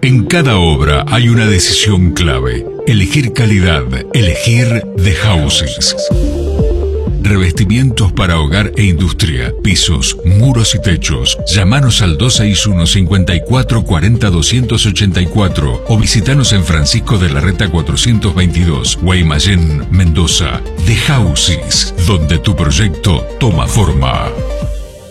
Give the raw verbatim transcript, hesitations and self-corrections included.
En cada obra hay una decisión clave. Elegir calidad. Elegir The Houses. Revestimientos para hogar e industria, pisos, muros y techos. Llámanos al dos seis uno, cinco cuatro, cuatro cero, dos ocho cuatro o visitanos en Francisco de la Reta cuatrocientos veintidós, Guaymallén, Mendoza. The Houses, donde tu proyecto toma forma.